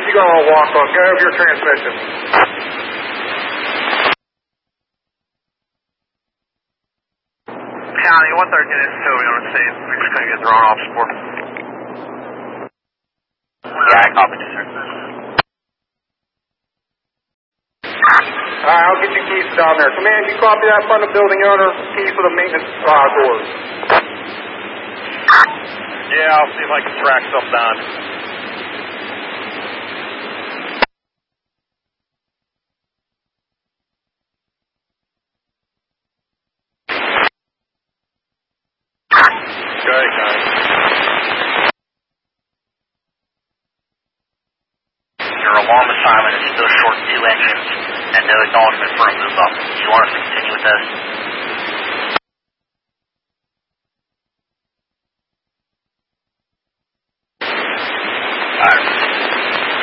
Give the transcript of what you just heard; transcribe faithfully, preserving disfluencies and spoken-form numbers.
you go on walk on. Go over your transmission. County, one thirteen is Toby on the scene. We just couldn't get the wrong off support. Yeah, I copied you, sir. Alright, I'll get you keys down there. Command, you copy that from the building owner? Keys for the maintenance uh, doors. Yeah, I'll see if I can track something down. Okay, guys. Your alarm assignment is still short two engines and no acknowledgement for a move up. Do you want us to continue with this? Alright.